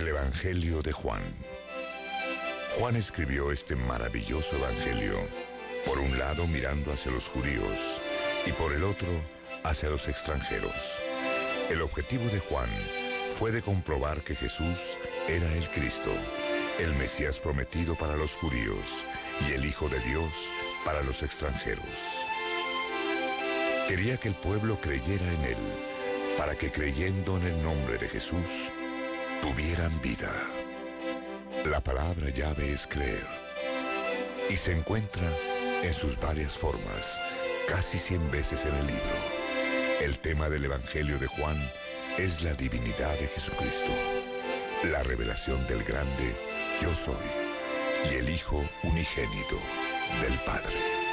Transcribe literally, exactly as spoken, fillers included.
El Evangelio de Juan. Juan escribió este maravilloso evangelio, por un lado mirando hacia los judíos y por el otro hacia los extranjeros. El objetivo de Juan fue de comprobar que Jesús era el Cristo, el Mesías prometido para los judíos y el Hijo de Dios para los extranjeros. Quería que el pueblo creyera en él, para que creyendo en el nombre de Jesús, tuvieran vida. La palabra llave es creer, y se encuentra en sus varias formas, casi cien veces en el libro. El tema del Evangelio de Juan es la divinidad de Jesucristo, la revelación del grande Yo Soy y el Hijo unigénito del Padre.